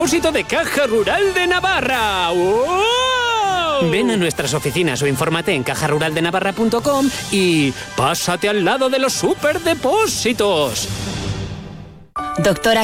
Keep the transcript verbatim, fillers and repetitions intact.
Depósito de Caja Rural de Navarra. ¡Wow! Ven a nuestras oficinas o infórmate en caja rural de navarra punto com y pásate al lado de los superdepósitos. Doctora